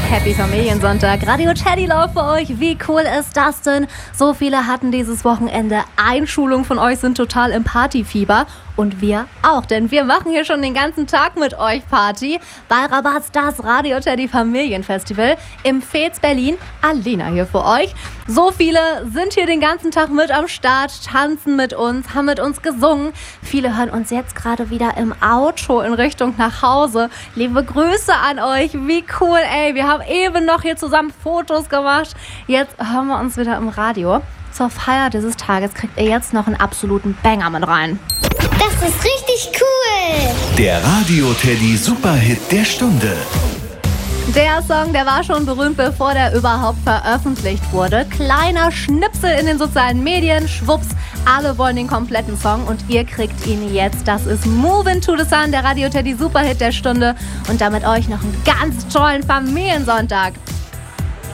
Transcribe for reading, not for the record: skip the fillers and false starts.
Happy Familiensonntag. Radio Teddy Love für euch. Wie cool ist das denn? So viele hatten dieses Wochenende Einschulung von euch, sind total im Partyfieber. Und wir auch, denn wir machen hier schon den ganzen Tag mit euch Party. Bei Rabatz das Radio Teddy Familienfestival im Fez Berlin. Alina hier für euch. So viele sind hier den ganzen Tag mit am Start, tanzen mit uns, haben mit uns gesungen. Viele hören uns jetzt gerade wieder im Auto in Richtung nach Hause. Liebe Grüße an euch. Wie cool, ey. Wir haben eben noch hier zusammen Fotos gemacht. Jetzt hören wir uns wieder im Radio. Zur Feier dieses Tages kriegt ihr jetzt noch einen absoluten Banger mit rein. Das ist richtig cool! Der Radio Teddy Superhit der Stunde. Der Song, der war schon berühmt, bevor der überhaupt veröffentlicht wurde. Kleiner Schnipsel in den sozialen Medien, schwupps, alle wollen den kompletten Song und ihr kriegt ihn jetzt. Das ist Movin' to the Sun, der Radio Teddy Superhit der Stunde und damit euch noch einen ganz tollen Familiensonntag.